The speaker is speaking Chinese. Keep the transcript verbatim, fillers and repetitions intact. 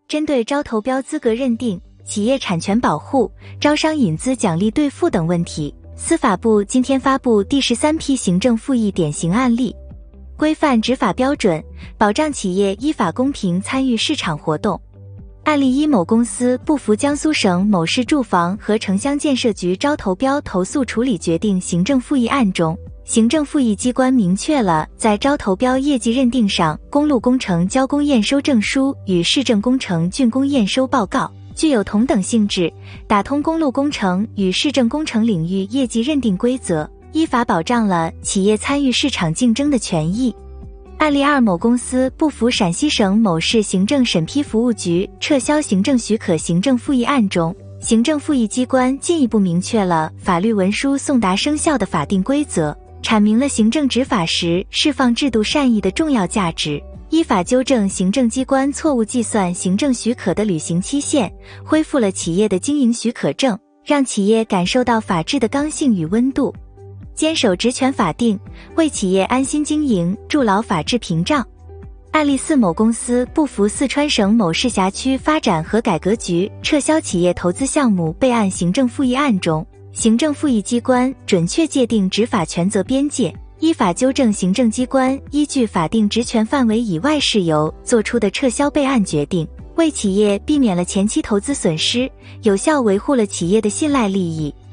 针对招投标资格认定、企业产权保护、招商引资奖励兑付等问题，司法部今天发布第十三批行政复议典型案例，规范执法标准，保障企业依法公平参与市场活动。案例一：某公司不服江苏省某市住房和城乡建设局招投标投诉处理决定行政复议案中，行政复议机关明确了在招投标业绩认定上，公路工程交工验收证书与市政工程竣工验收报告具有同等性质，打通公路工程与市政工程领域业绩认定规则，依法保障了企业参与市场竞争的权益。案例二：某公司不服陕西省某市行政审批服务局撤销行政许可行政复议案中，行政复议机关进一步明确了法律文书送达生效的法定规则，阐明了行政执法时释放制度善意的重要价值，依法纠正行政机关错误计算行政许可的履行期限，恢复了企业的经营许可证，让企业感受到法治的刚性与温度。坚守职权法定，为企业安心经营筑牢法治屏障。案例四：某公司不服四川省某市辖区发展和改革局撤销企业投资项目备案行政复议案中，行政复议机关准确界定执法权责边界，依法纠正行政机关依据法定职权范围以外事由作出的撤销备案决定，为企业避免了前期投资损失，有效维护了企业的信赖利益。